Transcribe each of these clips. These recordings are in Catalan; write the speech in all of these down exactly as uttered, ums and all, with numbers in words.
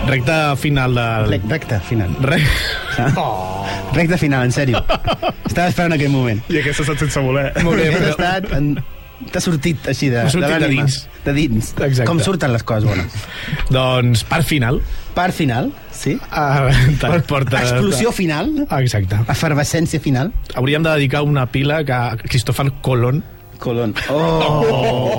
Recta final del... Rec- Recta final. Re... Oh. Recta final, en sèrio. Estava esperant aquell moment. I aquesta ha estat sense voler. Molt bé, Has però... estat... En... T'ha sortit així de, M'ha sortit de de l'ànima. dins. De dins. Exacte. Com surten les coses bones. Doncs, part final. Part final, sí. Ah, te'n porta... Explosió final. Ah, exacte. Efervescència final. Hauríem de dedicar una pila a Cristòfan Colón. Colón. Oh!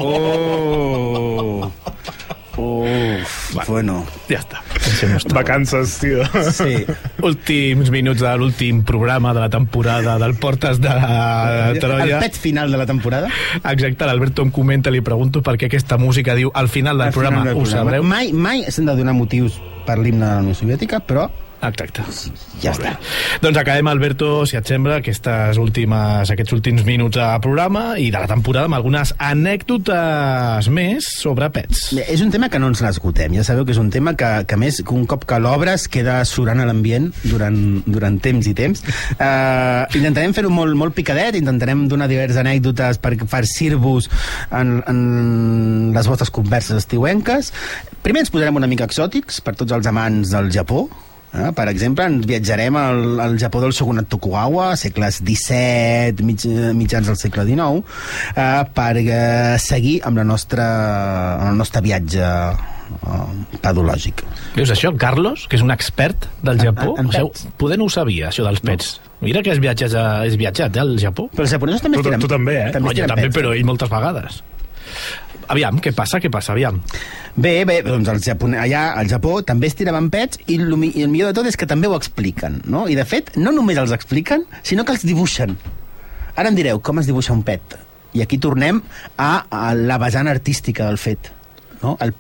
Oh! Uf, bueno. Ja està. Deixem-ho. Vacances, tio. Sí. Últims minuts de l'últim programa de la temporada del Portes de Troia. El pet final de la temporada. Exacte, l'Alberto em comenta, li pregunto per què aquesta música diu al final del Al final programa. del Ho programa. sabreu? Mai, mai s'han de donar motius per l'himne de la Unió Soviètica, però Exacte. ja Molt està. bé. Doncs acabem, Alberto, si et sembla, aquestes últimes, aquests últims minuts de programa i de la temporada amb algunes anècdotes més sobre pets. Bé, és un tema que no ens l'esgotem. Ja sabeu que és un tema que, que a més, que un cop que l'obres queda surant a l'ambient durant, durant temps i temps. Uh, intentarem fer-ho molt, molt picadet, intentarem donar diverses anècdotes per farcir-vos en, en les vostres converses estiuenques. Primer ens posarem una mica exòtics per tots els amants del Japó. Eh? Per exemple, ens viatjarem al, al Japó del Shogunat Tokugawa, segles disset, mig, mitjans del segle dinou, eh, per eh, seguir amb, la nostra, amb el nostre viatge eh, pedològic. Veus això, Carlos, que és un expert del Japó? En- en O sigui, pets. poder no ho sabia, això dels pets. Mira que has viatjat, has viatjat eh, al Japó. Però els japonesos també Tu- estiren... tu també, eh? També Home, jo estiren també, pets. però ell moltes vegades. Aviam, què passa, què passa, aviam. Bé, bé, doncs els japone... allà al Japó també es tiraven pets i el, mi- i el millor de tot és que també ho expliquen, no? I de fet, no només els expliquen, sinó que els dibuixen. Ara em direu, com es dibuixa un pet? I aquí tornem a, a la vessant artística del fet, no? El